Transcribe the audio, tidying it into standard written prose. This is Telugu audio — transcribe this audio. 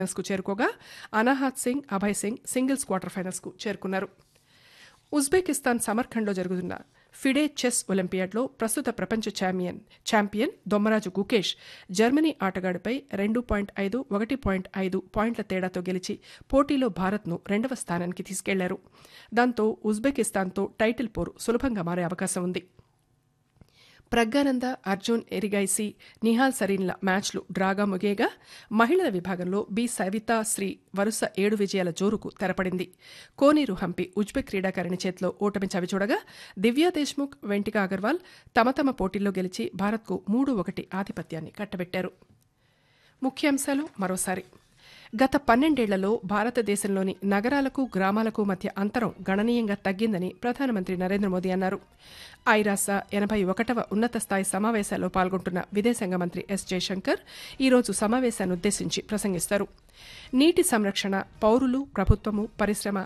కు చేరుకోగా Anahat Singh, Abhay Singh singles quarter finals కు చేరుకున్నారు. ఉజ్బెకిస్తాన్ సమర్ఖండ్లో జరుగుతున్న ఫిడే చెస్ ఒలింపియాడ్లో ప్రస్తుత ప్రపంచ ఛాంపియన్ దొమ్మరాజు గుకేష్ జర్మనీ ఆటగాడిపై 2.5, 1.5 పాయింట్ల తేడాతో గెలిచి పోటీలో భారత్ను రెండవ స్థానానికి తీసుకెళ్లారు. దాంతో ఉజ్బెకిస్తాన్తో టైటిల్ పోరు సులభంగా మారే అవకాశం ఉంది. ప్రజ్ఞానంద, అర్జున్ ఎరిగైసి, నిహాల్ సరీన్ల మ్యాచ్లు డ్రాగా ముగియగా మహిళల విభాగంలో బి సవితా శ్రీ వరుస 7 విజయాల జోరుకు తెరపడింది. కోనేరు హంపి ఉజ్బెక్ క్రీడాకారిణి చేతిలో ఓటమి చవిచూడగా దివ్యా దేశ్ముఖ్, వెంటికా అగర్వాల్ తమ తమ పోటీల్లో గెలిచి భారత్కు 3-1 ఆధిపత్యాన్ని కట్టబెట్టారు. ముఖ్యాంశాలు మరోసారి. గత 12 ఏళ్లలో భారతదేశంలోని నగరాలకు, గ్రామాలకు మధ్య అంతరం గణనీయంగా తగ్గిందని ప్రధానమంత్రి నరేంద్ర మోదీ అన్నారు. ఐరాస 81వ ఉన్నత స్థాయి సమావేశాల్లో పాల్గొంటున్న విదేశాంగ మంత్రి ఎస్ జయశంకర్ ఈరోజు సమావేశాన్నుద్దేశించి ప్రసంగిస్తారు. నీటి సంరక్షణ, పౌరులు, ప్రభుత్వము, పరిశ్రమ